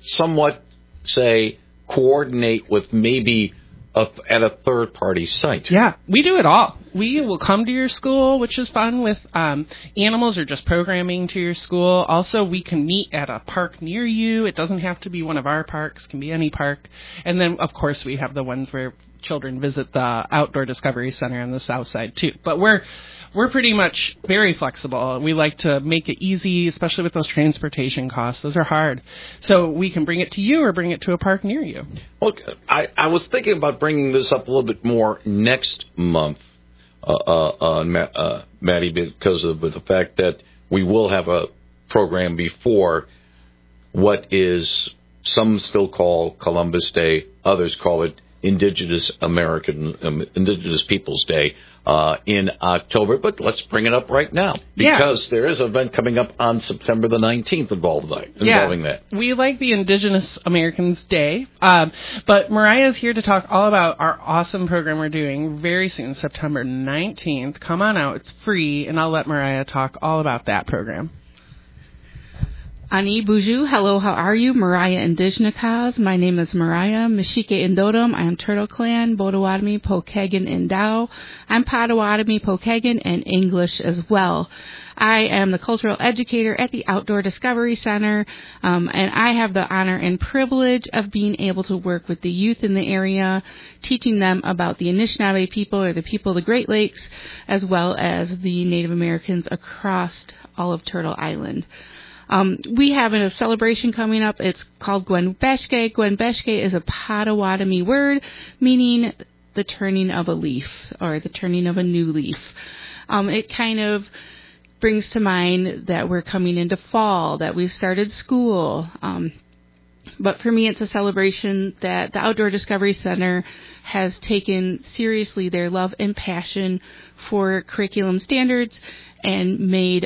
somewhat, say, coordinate with maybe at a third-party site? Yeah, we do it all. We will come to your school, which is fun, with animals or just programming to your school. Also, we can meet at a park near you. It doesn't have to be one of our parks. It can be any park. And then, of course, we have the ones where children visit the Outdoor Discovery Center on the south side, too. But we're pretty much very flexible. We like to make it easy, especially with those transportation costs. Those are hard. So we can bring it to you or bring it to a park near you. Well, I was thinking about bringing this up a little bit more next month, Maddie, because of the fact that we will have a program before what is some still call Columbus Day, others call it Indigenous Peoples Day in October. But let's bring it up right now because there is an event coming up on September the 19th involving that. We like the Indigenous Americans Day, but Mariah is here to talk all about our awesome program we're doing very soon, September 19th. Come on out. It's free, and I'll let Mariah talk all about that program. Ani Buju, hello, how are you? Mariah Indigenous. My name is Mariah Mishike Indodum. I am Turtle Clan, Potawatomi, Pokagon, and Dao. I'm Potawatomi, Pokagon, and English as well. I am the cultural educator at the Outdoor Discovery Center, and I have the honor and privilege of being able to work with the youth in the area, teaching them about the Anishinaabe people, or the people of the Great Lakes, as well as the Native Americans across all of Turtle Island. We have a celebration coming up. It's called Gwenbeshke. Gwenbeshke is a Potawatomi word meaning the turning of a leaf or the turning of a new leaf. It kind of brings to mind that we're coming into fall, that we've started school. But for me, it's a celebration that the Outdoor Discovery Center has taken seriously their love and passion for curriculum standards and made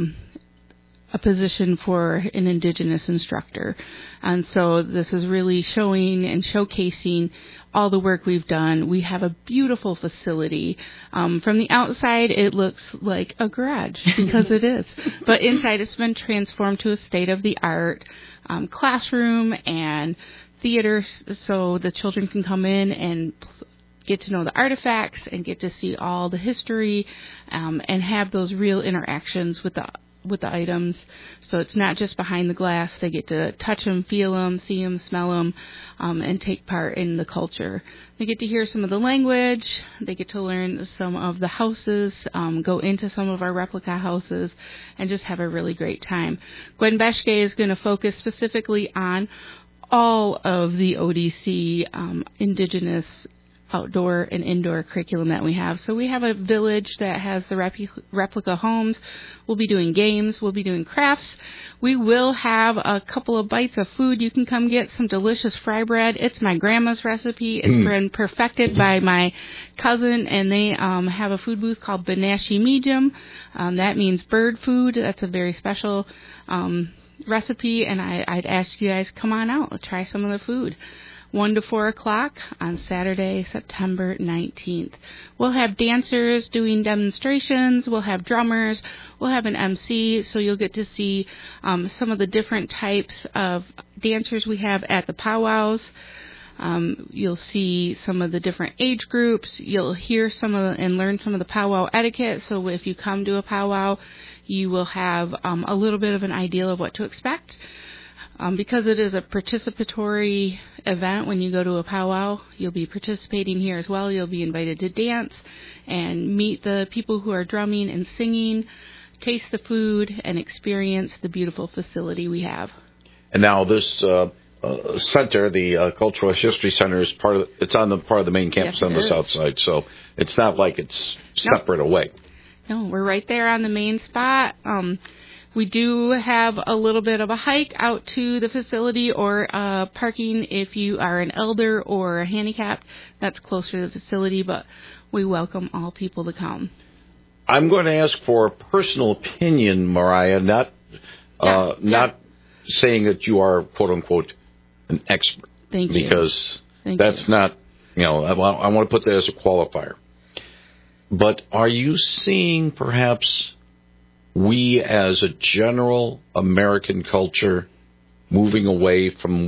a position for an Indigenous instructor. And so this is really showing and showcasing all the work we've done. We have a beautiful facility. From the outside, it looks like a garage, because it is. But inside, it's been transformed to a state-of-the-art classroom and theater, so the children can come in and get to know the artifacts and get to see all the history and have those real interactions with the items. So it's not just behind the glass. They get to touch them, feel them, see them, smell them, and take part in the culture. They get to hear some of the language. They get to learn some of the houses, go into some of our replica houses, and just have a really great time. Gwenbeshke is going to focus specifically on all of the ODC Indigenous outdoor and indoor curriculum that we have. So we have a village that has the replica homes. We'll be doing games. We'll be doing crafts. We will have a couple of bites of food. You can come get some delicious fry bread. It's my grandma's recipe. It's been perfected by my cousin, and they have a food booth called Benashi Medium. That means bird food. That's a very special recipe, and I'd ask you guys, come on out. Try some of the food. 1 to 4 o'clock on Saturday, September 19th. We'll have dancers doing demonstrations. We'll have drummers. We'll have an MC, so you'll get to see some of the different types of dancers we have at the powwows. You'll see some of the different age groups. You'll hear and learn some of the powwow etiquette. So if you come to a powwow, you will have a little bit of an idea of what to expect. Because it is a participatory event, when you go to a powwow, you'll be participating here as well. You'll be invited to dance and meet the people who are drumming and singing, taste the food, and experience the beautiful facility we have. And now this center, the Cultural History Center, is it's on the part of the main campus on the south side, so it's not like it's separate away. No, we're right there on the main spot. We do have a little bit of a hike out to the facility or parking if you are an elder or a handicapped. That's closer to the facility, but we welcome all people to come. I'm going to ask for a personal opinion, Mariah, not saying that you are, quote unquote, an expert. Thank you. Because that's not, I want to put that as a qualifier. But are you seeing perhaps we as a general American culture moving away from